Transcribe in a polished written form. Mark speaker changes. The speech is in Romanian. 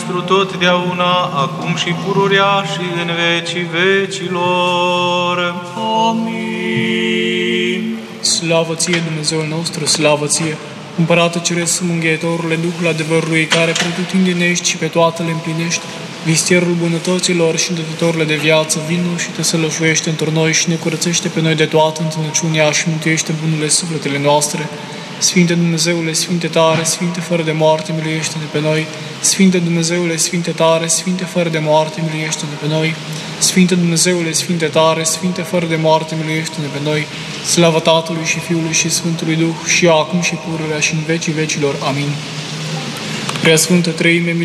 Speaker 1: nostru totdeauna, acum și pururea și în vecii vecilor.
Speaker 2: Amin. Slavă ție, Dumnezeul nostru, slavă ție, Împărate Ceresc, Mângâietorule, Duhul adevărului, care pretutindeni ești și pe toate le împlinești, vistierul bunătăților și îndătătorile de viață, vino și te sălășuiește într noi și ne curățește pe noi de toată întunăciunea și mântuiește bunurile sufletele noastre. Sfinte Dumnezeule, Sfinte tare, Sfinte fără de moarte, miluiește-ne pe noi. Sfinte Dumnezeule, Sfinte tare, Sfinte fără de moarte, miluiește-ne pe noi. Sfinte Dumnezeule, Sfinte tare, Sfinte fără de moarte, miluiește-ne pe noi. Slavă Tatălui și Fiului și Sfântului Duh, și acum și pururea și în vecii vecilor. Amin. Preasfântă Treime,